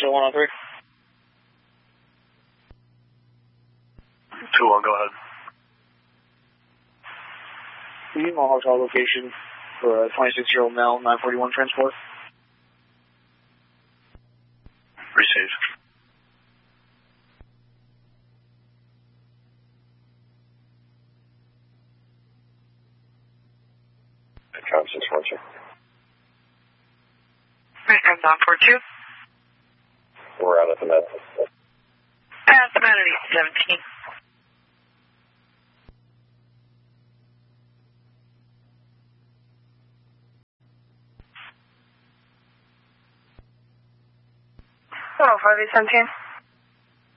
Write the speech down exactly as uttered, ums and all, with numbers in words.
two one oh three. two one, go ahead. Email hotel location for a twenty-six-year-old male, nine forty-one transport. Received. Com six one two. I'm down for two. We're out at the med. At the med at eight seventeen. one oh five, eight seventeen.